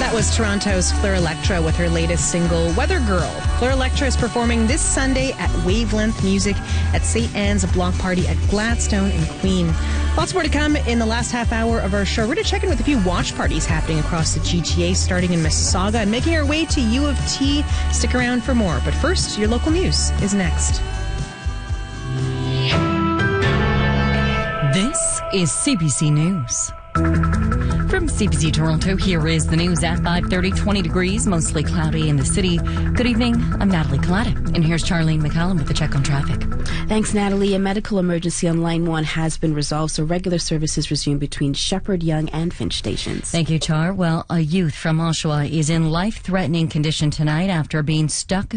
That was Toronto's Fleur Electra with her latest single, Weather Girl. Fleur Electra is performing this Sunday at Wavelength Music at St. Anne's Block Party at Gladstone and Queen. Lots more to come in the last half hour of our show. We're going to check in with a few watch parties happening across the GTA, starting in Mississauga and making our way to U of T. Stick around for more. But first, your local news is next. This is CBC News. From CBC Toronto, here is the news at 5:30, 20 degrees, mostly cloudy in the city. Good evening, I'm Natalie Collada, and here's Charlene McCallum with the check on traffic. Thanks, Natalie. A medical emergency on Line 1 has been resolved, so regular services resume between Shepherd, Yonge and Finch stations. Thank you, Char. Well, a youth from Oshawa is in life-threatening condition tonight after being struck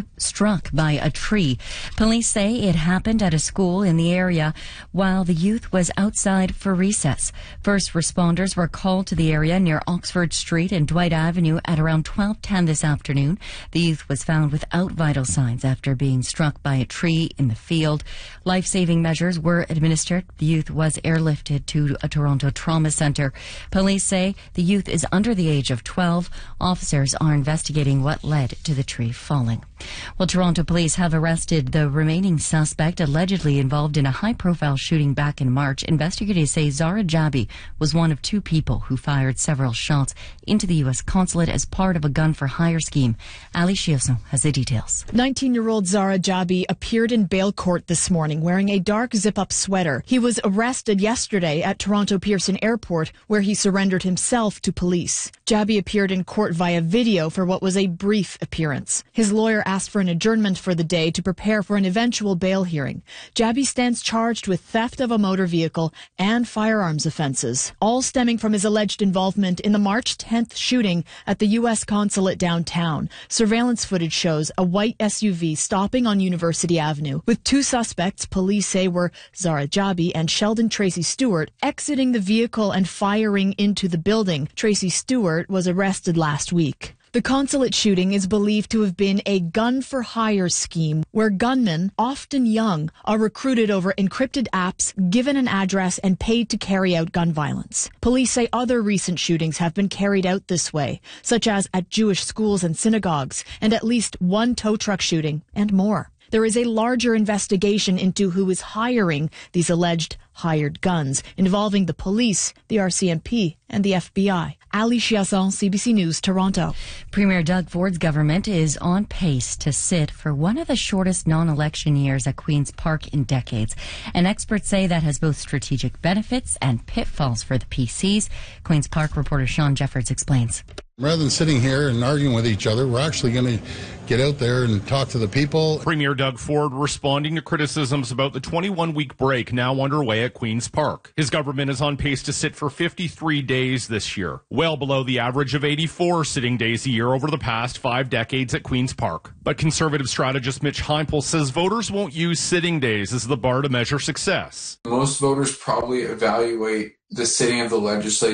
by a tree. Police say it happened at a school in the area while the youth was outside for recess. First responders were called to the area near Oxford Street and Dwight Avenue at around 12:10 this afternoon. The youth was found without vital signs after being struck by a tree in the field. Life-saving measures were administered. The youth was airlifted to a Toronto trauma centre. Police say the youth is under the age of 12. Officers are investigating what led to the tree falling. Well, Toronto police have arrested the remaining suspect allegedly involved in a high-profile shooting back in March. Investigators say Zara Jabi was one of two people who fired several shots into the U.S. consulate as part of a gun-for-hire scheme. Ali Chiasson has the details. 19-year-old Zara Jabi appeared in bail court this morning wearing a dark zip-up sweater. He was arrested yesterday at Toronto Pearson Airport, where he surrendered himself to police. Jabi appeared in court via video for what was a brief appearance. His lawyer asked for an adjournment for the day to prepare for an eventual bail hearing. Jabi stands charged with theft of a motor vehicle and firearms offenses, all stemming from his alleged involvement in the March 10th shooting at the U.S. consulate downtown. Surveillance footage shows a white SUV stopping on University Avenue, with two suspects police say were Zara Jabi and Sheldon Tracy Stewart exiting the vehicle and firing into the building. Tracy Stewart was arrested last week. The consulate shooting is believed to have been a gun-for-hire scheme where gunmen, often young, are recruited over encrypted apps, given an address, and paid to carry out gun violence. Police say other recent shootings have been carried out this way, such as at Jewish schools and synagogues, and at least one tow truck shooting, and more. There is a larger investigation into who is hiring these alleged hired guns, involving the police, the RCMP, and the FBI. Ali Chiasson, CBC News, Toronto. Premier Doug Ford's government is on pace to sit for one of the shortest non-election years at Queen's Park in decades. And experts say that has both strategic benefits and pitfalls for the PCs. Queen's Park reporter Sean Jeffords explains. Rather than sitting here and arguing with each other, we're actually going to get out there and talk to the people. Premier Doug Ford responding to criticisms about the 21-week break now underway at Queen's Park. His government is on pace to sit for 53 days this year, well below the average of 84 sitting days a year over the past 5 decades at Queen's Park. But Conservative strategist Mitch Heimple says voters won't use sitting days as the bar to measure success. Most voters probably evaluate the sitting of the legislature